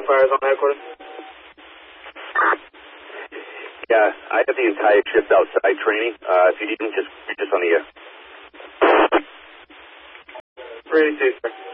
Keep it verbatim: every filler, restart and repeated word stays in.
fires on headquarters? Yeah, I have the entire shift outside training. Uh, if you need them, just, just on the air. three eighty-two, sir.